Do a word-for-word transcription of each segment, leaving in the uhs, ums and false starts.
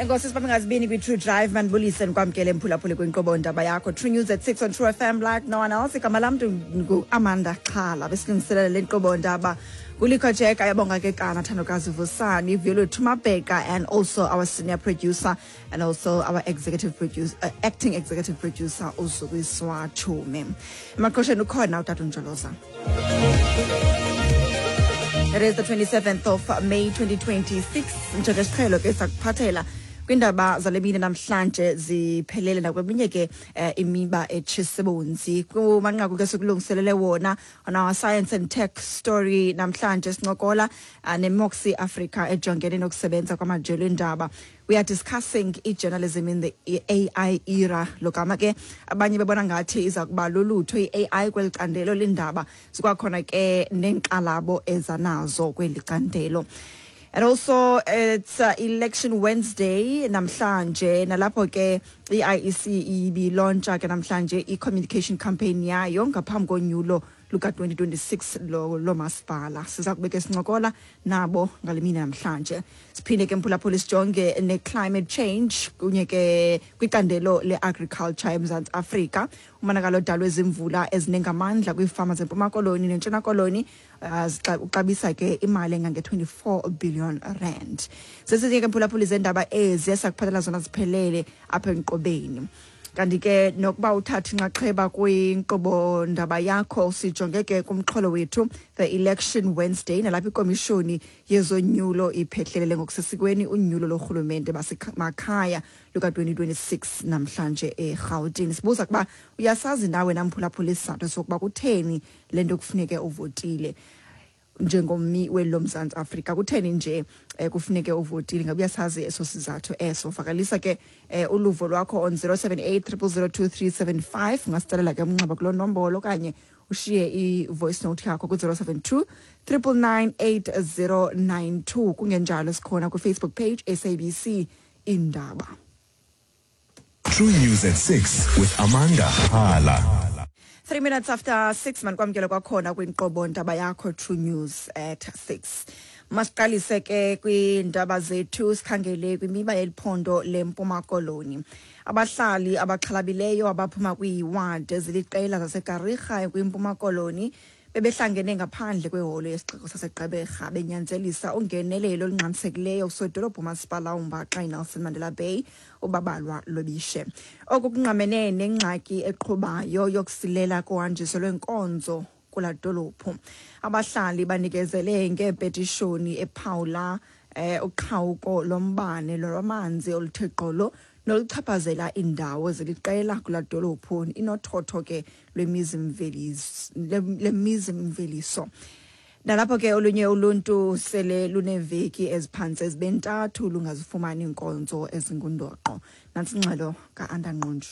Inkosi sibangazibini kwi-True Drive manibulise nikwamkele mphulaphule kwinkqubo ndaba yakho True News at six on True F M like no one else. Igama lam ngu-Amanda Xhala besilungiselela le nkqubo ndaba kulikho Jack ayabonga ke kana Thandokazi Vusani Violet Tumabeka and also our senior producer and also our executive producer uh, acting executive producer uZukiswa Chume. Emaqhosheni ukhona uTata Njoloza. It is the twenty-seventh of May twenty twenty-six. Njenge siqhelo ke sakuphathela kwindaba zalebini namhlanje ziphelele nakweminye ke imiba etshisebonzi kumanqaku ke sokulungiselele wona on our science and tech story namhlanje sincokola neMoxie Africa ejongene nokusebenza kwamajelo endaba. We are discussing e-journalism in the A I era. Lokama ke abanye bebona ngathi iza kuba lulutho i-A I kweli candelo lendaba sikwakhona ke nenkalabo ezanazo kweli candelo. And also it's uh, election Wednesday namhlanje nalapho ke i-I E C ibi launcha ke namhlanje i-communication campaign yayo ngaphambi konyulo luka twenty twenty-six lo lo masipala siza kubeke sincokola nabo ngalemini namhlanje siphinde ke mphulaphula sijonge ne climate change kunye ke kwicandelo le agriculture eMzantsi Afrika umonakalo dalwe izimvula ezinengamandla kwifama zempuma koloni nentshona koloni uxabisa ke imali engange twenty-four billion rand. Sesithi ke mphulaphula izendaba ezi esakuphathela zona ziphelele apha enqobeni. Kanti ke nokuba uthatha inxaxheba kwinkqubo ndaba yakho sijonge ke kumxholo wethu the election Wednesday nalapha ikomishoni yezonyulo iphehlelele ngokusesikweni unyulo lorhulumente basemakhaya luka twenty twenty-six namhlanje eGauteng. Sibuza kuba uyasazi nawe namphulaphula isizathu sokuba kutheni lento kufuneke uvotile njengommi weLomzantsi Afrika kutheni nje kufuneke uvotile ngabe uyasazi eso sizathu eso vakalisa ke uluvo lwakho on zero seven eight zero zero zero two three seven five ngasicela ke umnxeba kulo nombolo kanye ushiye i-voice note yakho ku zero seven two nine nine nine eight zero nine two kungenjalo sikhona ku Facebook page S A B C Indaba. True News at six with Amanda Xhala. Three minutes after six man kwamkela kwakhona kwinkqubo ndaba yakho True News at six. Masiqalise ke kwindaba zethu sikhangele kwimiba yeliphondo leMpuma Koloni. Abahlali abaxhalabileyo abaphuma kwiward eziliqela zaseGqeberha kwiMpuma Koloni bebehlangene ngaphandle kweholo yesixeko saseGqeberha benyanzelisa ungenelelo olunxamisekileyo kusodolophu masipala uMbaxa iNelson Mandela Bay ubabalwa lobishe. Okungqamene nengxaki eqhubayo yokusilela kohanjiso lwenkonzo kula dolophu. Abahlali banikezele ngepetishoni ephawula eh uqhawuko lombane lwamanzi olutheqolo noluchaphazela indawo zeliqela kula dolophu inothotho ke lwemizimveliso lemizimveliso. Nalapho ke olunye uluntu sele luneveki eziphansi ezibentathu lungazifumani inkonzo ezingundoqo. Nansi ingxelo kaAndanqonje.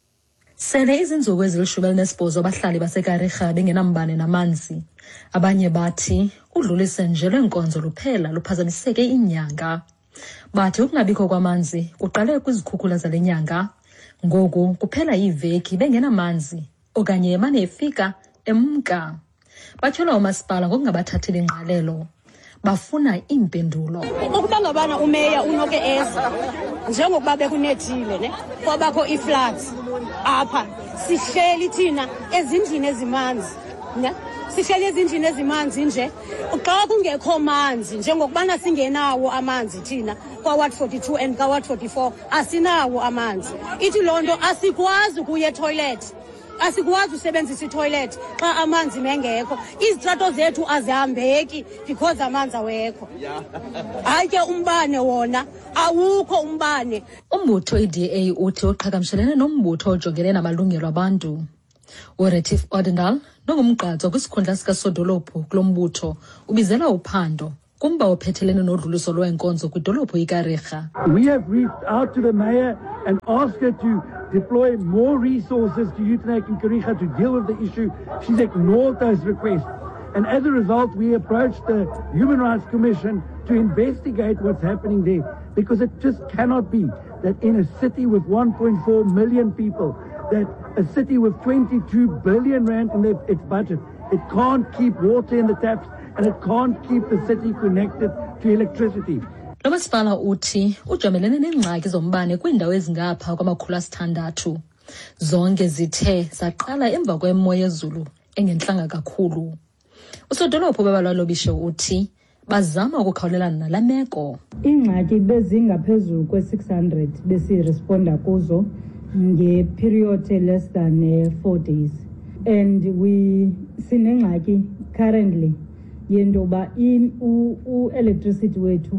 Sele izinzuku ezilishumi elinesibhozo abahlali baseGqeberha bengenambane namanzi. Abanye bathi udlulise nje lwenkonzo luphela luphazamiseke inyanga. Bathi ukungabikho kwamanzi kuqale kwizikhukhula zalenyanga. Ngoku kuphela iveki bengenamanzi okanye emane efika emka. Batyhola umasipala ngokungabathatheli ingqalelo. Bafuna impendulo. Ukuba ngabana umeya unoke eza njengokuba bekunethile ne kwabakho ifloods apha sihleli thina ezindlini ezimanzi ne sihleli ezindlini ezimanzi nje xa kungekho manzi njengokubana singenawo amanzi thina kwa ward forty-two and kwa ward forty-four asinawo amanzi ithi lonto asikwazi ukuya etoilet asikwazi usebenzisa itoilet xa amanzi mengekho izitrato zethu azihambeki because amanzi awekho hayi umbane wona awukho umbane. Umbutho i-D A uthi uqhagamshelene nombutho ojongene namalungelo abantu. uRetif Odendaal nongumgqatso kwisikhundla sikasodolophu kulo mbutho ubizela uphando kumba ophethelene nodluliso lwenkonzo kwidolophu iGqeberha. We have reached out to the mayor and asked her to deploy more resources to Utenak and Gqeberha to deal with the issue. She's ignored those requests. And as a result, we approached the Human Rights Commission to investigate what's happening there. Because it just cannot be that in a city with one point four million people, that a city with twenty-two billion rand in its budget, it can't keep water in the taps and it can't keep the city connected to electricity. Lo masipala uthi ujamelene neengxaki zombane kwiindawo ezingapha kwamakhulu asithandathu. Zonke zithe zaqala emva kwemo yezulu engentlanga kakhulu. Usodolophu babalwalobishe uthi bazama ukukhawulelana nala meko. Ingxaki bezingaphezulu kwe six hundred besiresponda kuzo nge-period less than uh, four days. And we sinengxaki currently yendoba u-electricity wethu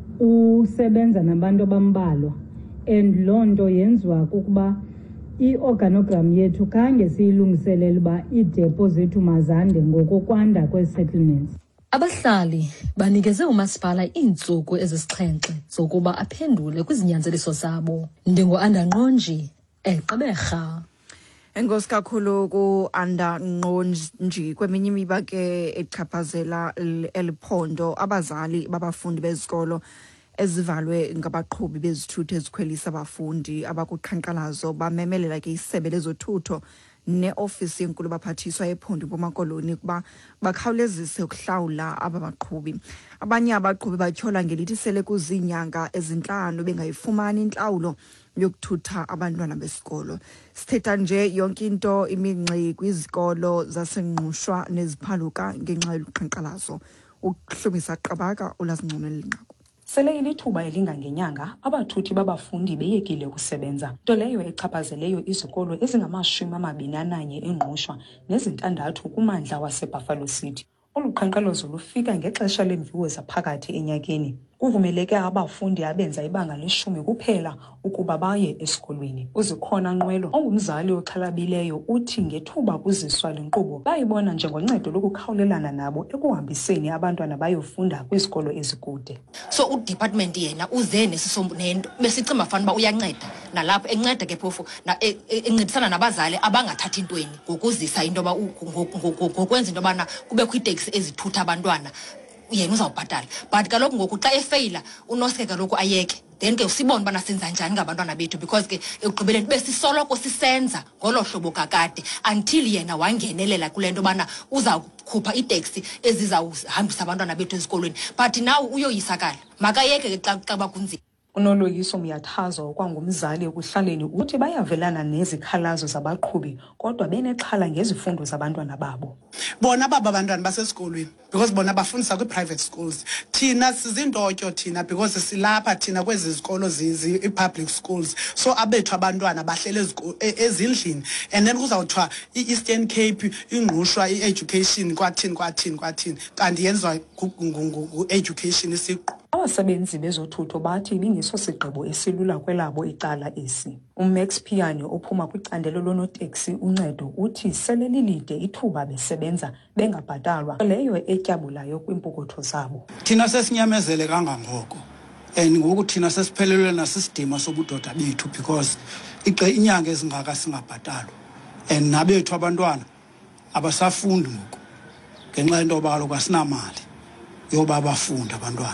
usebenza nabantu abambalwa, and loo nto yenziwa kukuba i-organogram yethu khange siyilungiselele uba iidepo zethu mazande ngokokwanda kwee-settlements. Abahlali banikeze umasipala iintsuku ezisixhenxe zokuba aphendule kwizinyanzeliso zabo. Ndingo-Anda Nqonji, eGqeberha. Enkosi kakhulu ku-Anda Nqonji. Kweminye imiba ke echaphazela eliphondo abazali babafundi bezikolo ezivalwe ngabaqhubi bezithuthi ezikhwelisa abafundi abakuqhankqalazo bamemelela ke isebe lezothutho ne-ofisi yenkulu baphathiswa ephondo eMpuma-Koloni kuba bakhawulezise ukuhlawula aba baqhubi. Abanye abaqhubi batyhola ngelithi sele kuziinyanga ezintlanu bengayifumani intlawulo yokuthutha abantwana besikolo. Sithetha nje yonke into imingxi kwizikolo zasengqushwa neziphaluka ngenxa yokuqhankqalazo. Uhlumisa Qabaka ulazincomelela inqaku. Sele ilithuba elingangenyanga abathuthi babafundi beyekile ukusebenza, nto leyo echaphazeleyo izikolo ezingamashumi amabini ananye engqushwa nezintandathu kummandla waseBuffalo City. Olu qhankqalazo lufika ngexesha leemviwo zaphakathi enyakeni. Kuvumeleke abafundi abenza ibanga leshumi kuphela ukuba baye esikolweni. Uzikhona Nqwelo ongumzali oxhalabileyo uthi ngethuba kuziswa le nkqubo bayibona njengoncedo lokukhawulelana nabo ekuhambiseni abantwana bayofunda kwizikolo ezikude. So udepartment yena uze nesisomnento besicima fanele uba uyanceda nalapho enceda ke phofu na encedisana nabazali abangathathi intweni ngokuzisa into ba ngokwenza into bana kubekho itaxi ezithutha abantwana yena uzawubhatala. But kaloku ngoku xa efeyila unoske kaloku ayeke, then ke usibone bana senza njani ngabantwana bethu, because ke ekugqibeleni besisoloko sisenza ngolo hlobo kakade until yena wangenelela kule nto bana uzawukhupha itaxi ezizawuhambisa abantwana bethu ezikolweni. But now uyoyisakala, makayeke ke xa bakunzima. Unoloyiso Myathazo okwangumzali ekuhlaleni uthi bayavelana nezikhalazo zabaqhubi kodwa benexhala ngezifundo zabantwana babo. Bona baba abantwana basesikolweni because bona bafundisa kwi-private schools. Thina sizindotyo thina because silapha thina kwezi zikolo zizi i-public schools. So abethu abantwana bahlele ezindlini, and then kuzawuthiwa i-Eastern Cape ingqushwa i-education kwathini kwathini kwathini kanti yenziwa ngu-education isiqu. Abasebenzi bezothutho bathi ibingeso sigqibo esilula kwelabo icala esi. UMax Piani ophuma kwicandelo lonoteksi uncedo uthi sele lilide ithuba besebenza bengabhatalwa, leyo etyabulayo kwimpokotho zabo. Thina sesinyamezele kangangoko, and ngoku thina sesiphelelwe nasisidima sobudoda bethu because iqe inyanga ezingaka singabhatalwa, and nabethu abantwana abasafundi ngoku ngenxa yento yoba kaloku asinamali yoba bafunda abantwana.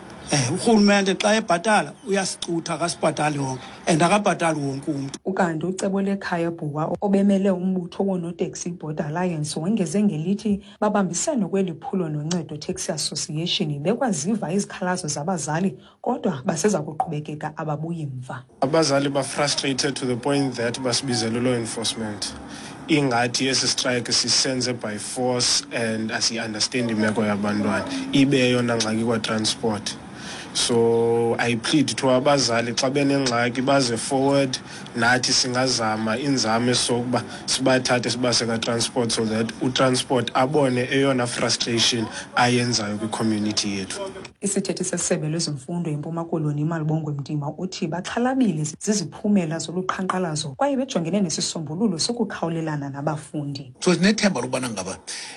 Eh urhulumente xa ebhatala uyasicutha akasibhatali wonke and akabhatali wonke umuntu. Ukanti ucebo lekhaya Bhuwa obemele umbutho wonoteksi Border Alliance wongeze ngelithi babambisene kweliphulo noncedo Taxi Association bekwaziva izikhalazo zabazali kodwa baseza kuqhubekeka ababuyi mva. Abazali ba frustrated to the point that basibizela law enforcement. Ingathi esi strike sisenze by force and asi understand imeko yabantwana ibe yona ngxaki kwa transport. So I plead to abazali xa benengxaki baze forward nathi singazama inzame sokuba sibathathe sibase ka transport so that u transport abone eyona frustration ayenzayo kwi community yethu. Isithethi sesebe lezemfundo eMpuma-Koloni Malibongwe Mdima uthi baxhalabile ziziphumela zoluqhankqalazo kwaye bejongene nesisombululo sokukhawulelana nabafundi. So sinethemba lokubana ngaba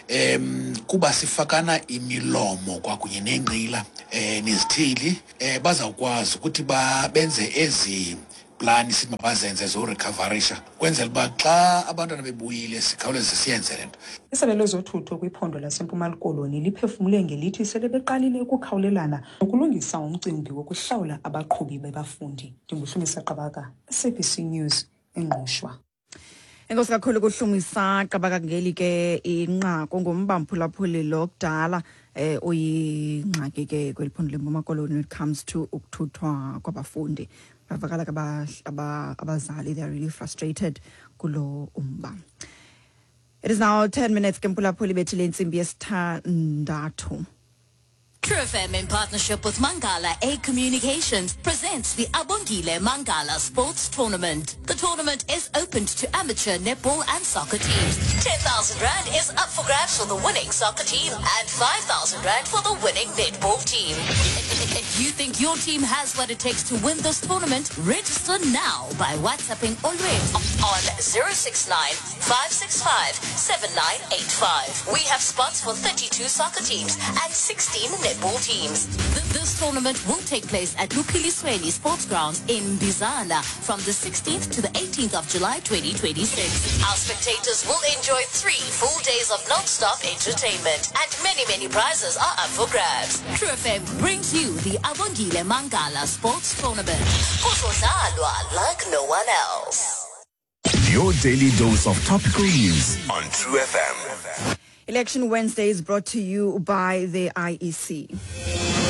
em kuba sifakana imilomo kwakunye nenqila eh nezithili eh bazawukwazi ukuthi ba benze ezi plani simabazenze zo recoverisha kwenzela uba xa abantwana bebuyile sikhawuleze siyenze lento. Isebe lezothutho kwiphondo laseMpuma-Koloni liphefumule ngelithi sele beqalile ukukhawulelana nokulungisa umcimbi wokuhlawula abaqhubi bebafundi. Ndinguhlumisa Qabaka, S A B C News engqushwa. Enkosi kakhulu kuhlumisa Qabaka ngeli ke inqaku ngombamphulaphuli lokudala eh oyingxaki ke kweliphondo leMpuma Koloni when it comes to ukuthuthwa kwabafundi. Bavakala aba abazali, they are really frustrated kulo umba. It is now ten minutes kempula phuli bethile insimbi yesithandathu. True F M in partnership with Mangala A Communications presents the Abongile Mangala Sports Tournament. The tournament is open to amateur netball and soccer teams. ten thousand rand is up for grabs for the winning soccer team and five thousand rand for the winning netball team. If you think your team has what it takes to win this tournament, register now by WhatsApping Olwet on zero six nine, five six five, seven nine eight five. We have spots for thirty-two soccer teams and sixteen netball teams. This tournament will take place at Lupilisweni Sports Grounds in Bizana from the sixteenth to the eighteenth of July twenty twenty-six. Our spectators will enjoy three full days of non-stop entertainment and many, many prizes are up for grabs. True F M brings you the Abongile Mangala Sports Tournament. Kuzodlalwa like no one else. Your daily dose of topical news on True F M. Election Wednesday is brought to you by the I E C.